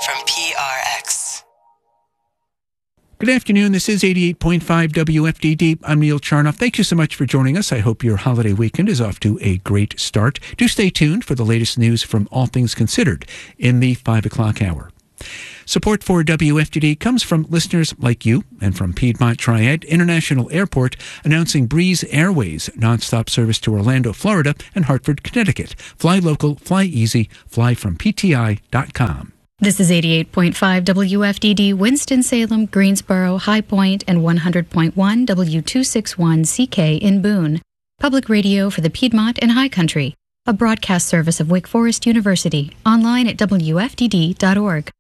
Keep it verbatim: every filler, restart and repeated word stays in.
from P R X. Good afternoon. This is eighty-eight point five W F D D. I'm Neil Charnoff. Thank you so much for joining us. I hope your holiday weekend is off to a great start. Do stay tuned for the latest news from All Things Considered in the five o'clock hour. Support for W F D D comes from listeners like you and from Piedmont Triad International Airport, announcing Breeze Airways nonstop service to Orlando, Florida and Hartford, Connecticut. Fly local, fly easy, fly from P T I dot com. This is eighty-eight point five W F D D, Winston-Salem, Greensboro, High Point, and one hundred point one W two sixty-one C K in Boone. Public radio for the Piedmont and High Country. A broadcast service of Wake Forest University. Online at W F D D dot org.